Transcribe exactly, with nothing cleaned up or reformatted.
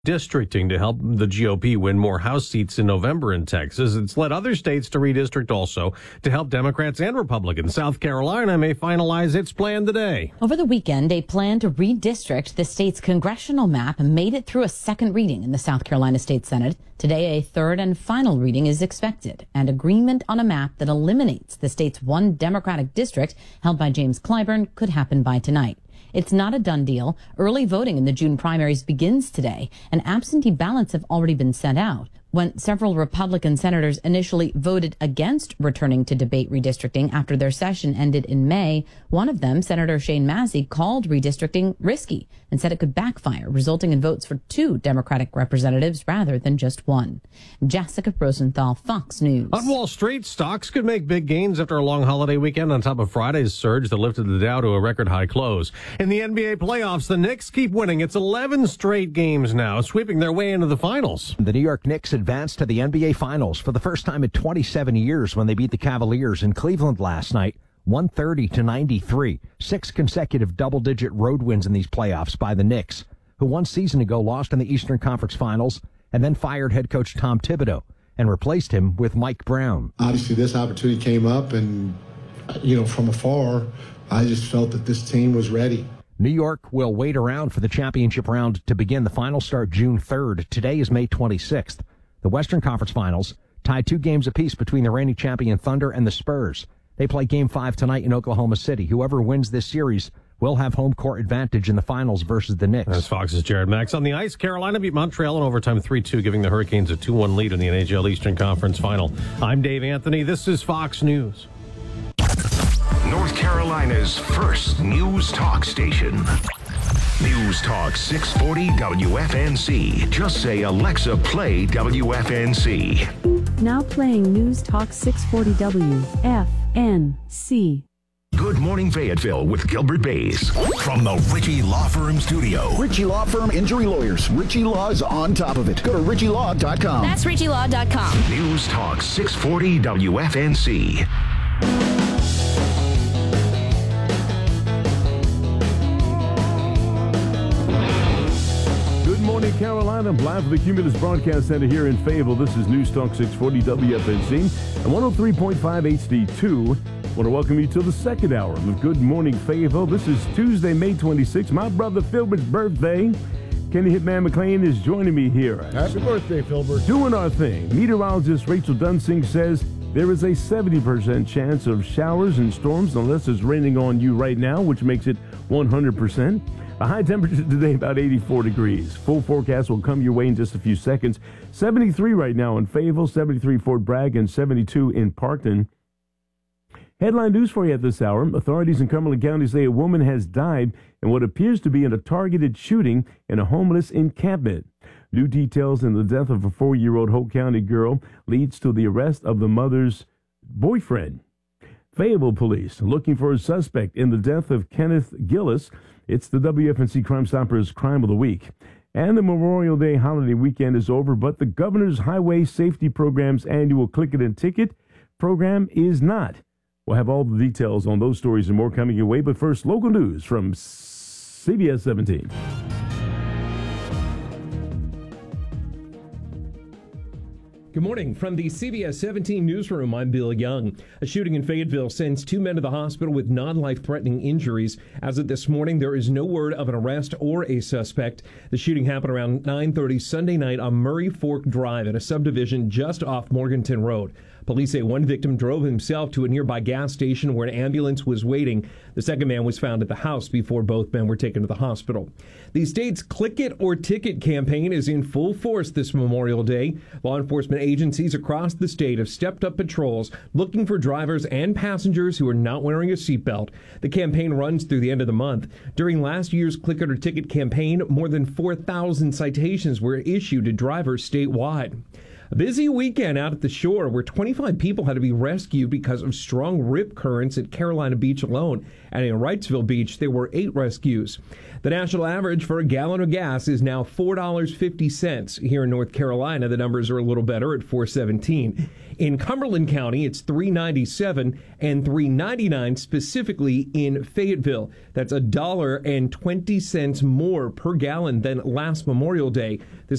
Districting to help the G O P win more House seats in November in Texas. It's led other states to redistrict also to help Democrats and Republicans. South Carolina may finalize its plan today. Over the weekend, a plan to redistrict the state's congressional map made it through a second reading in the South Carolina State Senate. Today, a third and final reading is expected, and agreement on a map that eliminates the state's one Democratic district held by James Clyburn could happen by tonight. It's not a done deal. Early voting in the June primaries begins today, and absentee ballots have already been sent out. When several Republican senators initially voted against returning to debate redistricting after their session ended in May, one of them, Senator Shane Massey, called redistricting risky and said it could backfire, resulting in votes for two Democratic representatives rather than just one. Jessica Rosenthal, Fox News. On Wall Street, stocks could make big gains after a long holiday weekend on top of Friday's surge that lifted the Dow to a record high close. In the N B A playoffs, the Knicks keep winning. It's eleven straight games now, sweeping their way into the finals. The New York Knicks advanced to the N B A Finals for the first time in twenty-seven years when they beat the Cavaliers in Cleveland last night, one thirty to ninety-three. Six consecutive double-digit road wins in these playoffs by the Knicks, who one season ago lost in the Eastern Conference Finals and then fired head coach Tom Thibodeau and replaced him with Mike Brown. Obviously, this opportunity came up, and, you know, from afar, I just felt that this team was ready. New York will wait around for the championship round to begin. The finals start June third. Today is May twenty-sixth. The Western Conference Finals tied two games apiece between the reigning champion Thunder and the Spurs. They play Game five tonight in Oklahoma City. Whoever wins this series will have home court advantage in the finals versus the Knicks. That's Fox's Jared Max. On the ice, Carolina beat Montreal in overtime three two, giving the Hurricanes a two one lead in the N H L Eastern Conference Final. I'm Dave Anthony. This is Fox News. North Carolina's first news talk station. News Talk six forty W F N C. Just say, Alexa, play W F N C. Now playing News Talk six forty W F N C. Good Morning Fayetteville with Gilbert Bays from the Ritchie Law Firm studio. Ritchie Law Firm Injury Lawyers. Ritchie Law is on top of it. Go to ritchie law dot com. That's ritchie law dot com. News Talk six forty W F N C. Morning, Carolina. Live from the Cumulus Broadcast Center here in Fayetteville. This is News Talk six forty W F N C and one oh three point five H D two. I want to welcome you to the second hour of Good Morning Fayetteville. This is Tuesday, May twenty-sixth, my brother Filbert's birthday. Kenny Hitman McLean is joining me here. Happy birthday, Filbert. Doing our thing. Meteorologist Rachel Dunsing says there is a seventy percent chance of showers and storms unless it's raining on you right now, which makes it one hundred percent. The high temperature today, about eighty-four degrees. Full forecast will come your way in just a few seconds. seventy-three right now in Fayetteville, seventy-three Fort Bragg, and seventy-two in Parkton. Headline news for you at this hour. Authorities in Cumberland County say a woman has died in what appears to be in a targeted shooting in a homeless encampment. New details in the death of a four-year-old Hope County girl leads to the arrest of the mother's boyfriend. Fayetteville police looking for a suspect in the death of Kenneth Gillis. It's the W F N C Crime Stoppers Crime of the Week. And the Memorial Day holiday weekend is over, but the Governor's Highway Safety Program's annual Click It and Ticket program is not. We'll have all the details on those stories and more coming your way, but first, local news from C B S seventeen. Good morning. From the C B S seventeen newsroom, I'm Bill Young. A shooting in Fayetteville sends two men to the hospital with non-life-threatening injuries. As of this morning, there is no word of an arrest or a suspect. The shooting happened around nine thirty Sunday night on Murray Fork Drive in a subdivision just off Morganton Road. Police say one victim drove himself to a nearby gas station where an ambulance was waiting. The second man was found at the house before both men were taken to the hospital. The state's Click It or Ticket campaign is in full force this Memorial Day. Law enforcement agencies across the state have stepped up patrols looking for drivers and passengers who are not wearing a seatbelt. The campaign runs through the end of the month. During last year's Click It or Ticket campaign, more than four thousand citations were issued to drivers statewide. A busy weekend out at the shore where twenty-five people had to be rescued because of strong rip currents at Carolina Beach alone. And in Wrightsville Beach, there were eight rescues. The national average for a gallon of gas is now four dollars and fifty cents. Here in North Carolina, the numbers are a little better at four dollars and seventeen cents. In Cumberland County, it's three dollars and ninety-seven cents and three dollars and ninety-nine cents specifically in Fayetteville. That's a dollar and twenty cents more per gallon than last Memorial Day. This